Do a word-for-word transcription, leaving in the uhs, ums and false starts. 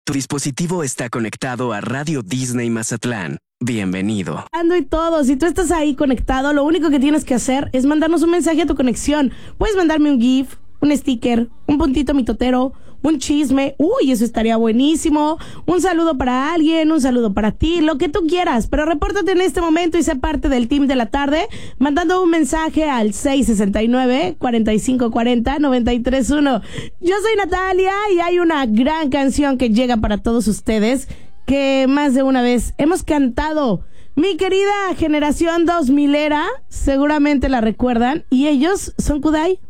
Tu dispositivo está conectado a Radio Disney Mazatlán. Bienvenido. Ando y todo, si tú estás ahí conectado, lo único que tienes que hacer es mandarnos un mensaje a tu conexión. Puedes mandarme un GIF, un sticker, un puntito mitotero, un chisme. Uy, eso estaría buenísimo. Un saludo para alguien, un saludo para ti, lo que tú quieras. Pero repórtate en este momento y sé parte del team de la tarde, mandando un mensaje al seis sesenta y nueve, cuarenta y cinco cuarenta, noventa y tres uno. Yo soy Natalia y hay una gran canción que llega para todos ustedes que más de una vez hemos cantado. Mi querida generación dos milera, seguramente la recuerdan, y ellos son Kudai.